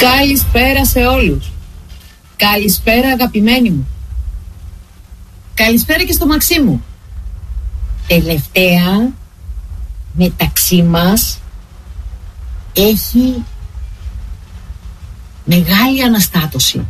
Καλησπέρα σε όλους. Καλησπέρα αγαπημένοι μου. Καλησπέρα και στο Μαξίμου. Τελευταία μεταξύ μας έχει μεγάλη αναστάτωση.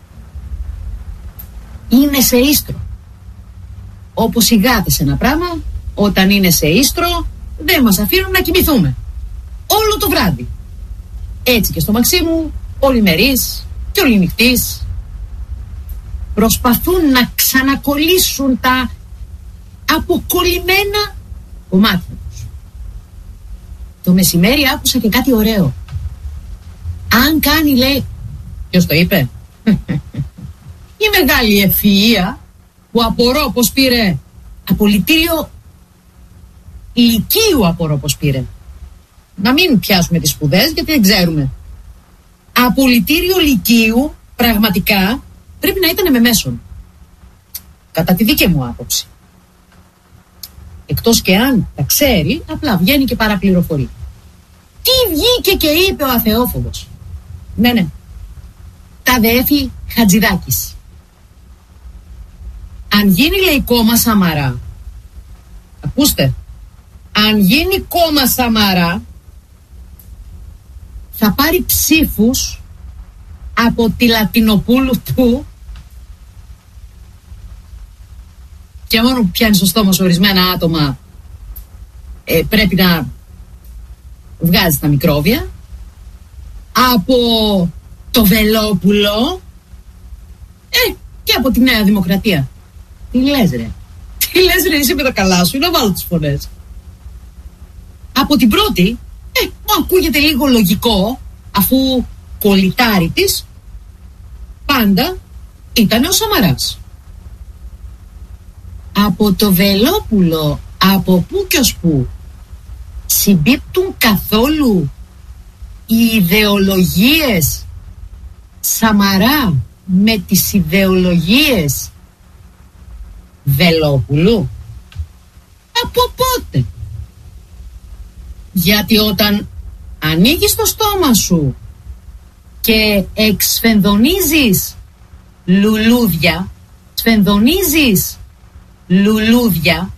Είναι σε ίστρο. Όπως οι γάτες ένα πράγμα, όταν είναι σε ίστρο δεν μας αφήνουν να κοιμηθούμε όλο το βράδυ. Έτσι και στο Μαξίμου, ολημερής και οληνυχτής προσπαθούν να ξανακολλήσουν τα αποκολλημένα κομμάτια τους. Το μεσημέρι άκουσα και κάτι ωραίο. Αν κάνει, λέει, ποιος το είπε? Η μεγάλη ευφυΐα που απορώ πως πήρε απολυτήριο λυκείου, απορώ πως πήρε. Να μην πιάσουμε τις σπουδές γιατί δεν ξέρουμε. Απολυτήριο λυκείου πραγματικά πρέπει να ήταν με μέσον, κατά τη δική μου άποψη. Εκτός και αν τα ξέρει, απλά βγαίνει και παραπληροφορεί. Τι βγήκε και είπε ο αθεόφοβος? Ναι, τα δέφη Χατζηδάκης. Αν γίνει, λέει, κόμμα Σαμαρά, ακούστε, αν γίνει κόμμα Σαμαρά θα πάρει ψήφους από τη Λατινοπούλου του και μόνο που πιάνει στο στόμα σου ορισμένα άτομα πρέπει να βγάζει τα μικρόβια, από το Βελόπουλο και από τη Νέα Δημοκρατία. Τι λες ρε? Τι λες ρε, είσαι με τα καλά σου, να βάλω τις φωνές. Από την πρώτη μου ακούγεται λίγο λογικό, αφού κολλητάρι της πάντα ήταν ο Σαμαράς. Από το Βελόπουλο, από πού και ως πού συμπίπτουν καθόλου οι ιδεολογίες Σαμαρά με τις ιδεολογίες Βελόπουλου? Από πότε? Γιατί όταν ανοίγεις το στόμα σου και εξφενδονίζεις λουλούδια,